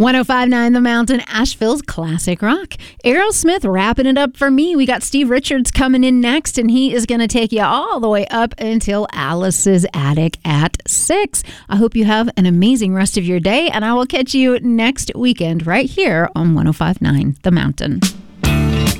105.9 The Mountain, Asheville's classic rock. Aerosmith wrapping it up for me. We got Steve Richards coming in next, and he is going to take you all the way up until Alice's Attic at 6. I hope you have an amazing rest of your day, and I will catch you next weekend right here on 105.9 The Mountain.